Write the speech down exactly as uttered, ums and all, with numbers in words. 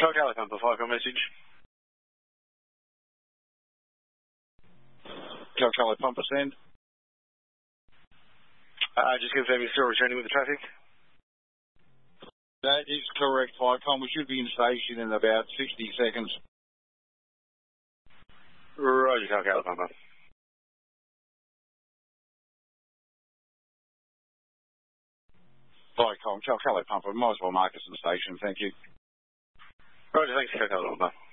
Calcali Pumper, Falcon message. Calcali Pumper, send. Uh, just confirm you're still returning with the traffic. That is correct, Falcon. We should be in station in about sixty seconds. Roger, Calcali Pumper. Falcon, Calcali Pumper. Might as well mark us in station, thank you. Roger, thanks, Calcali Pumper.